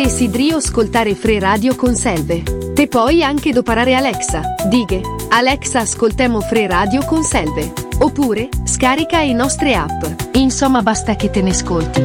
te sidrio ascoltare Free Radio con Selve. Te puoi anche doparare Alexa. Dighe, Alexa ascoltemo Free Radio con Selve. Oppure, scarica i nostre app. Insomma, basta che te ne ascolti.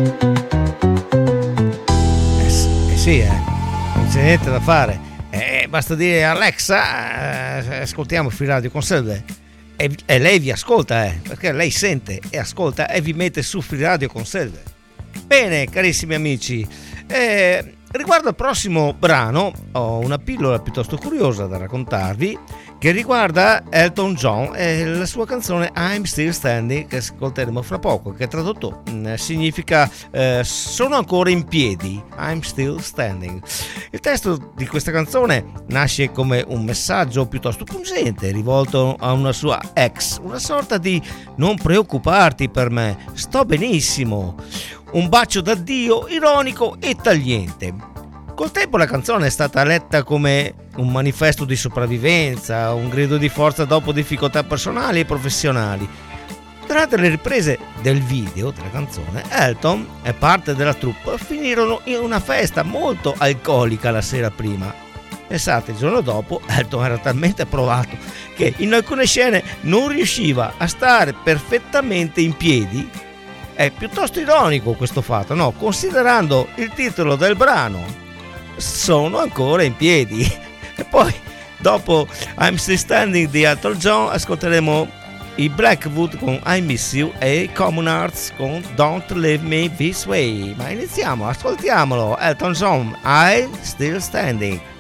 Sì, non c'è niente da fare. Basta dire Alexa, ascoltiamo Free Radio con Selve. E lei vi ascolta, perché lei sente e ascolta e vi mette su Free Radio con Selve. Bene, carissimi amici, riguardo al prossimo brano ho una pillola piuttosto curiosa da raccontarvi, che riguarda Elton John e la sua canzone I'm Still Standing, che ascolteremo fra poco, che tradotto significa sono ancora in piedi, I'm Still Standing. Il testo di questa canzone nasce come un messaggio piuttosto pungente rivolto a una sua ex, una sorta di non preoccuparti per me, sto benissimo, un bacio d'addio ironico e tagliente. Col tempo la canzone è stata letta come un manifesto di sopravvivenza, un grido di forza dopo difficoltà personali e professionali. Durante le riprese del video della canzone, Elton e parte della troupe finirono in una festa molto alcolica la sera prima. Pensate, il giorno dopo Elton era talmente provato che in alcune scene non riusciva a stare perfettamente in piedi. È piuttosto ironico questo fatto, no? Considerando il titolo del brano, sono ancora in piedi. E poi dopo I'm Still Standing di Elton John ascolteremo i Blackwood con I Miss You e i Common Arts con Don't Leave Me This Way. Ma iniziamo, ascoltiamolo. Elton John, I'm Still Standing.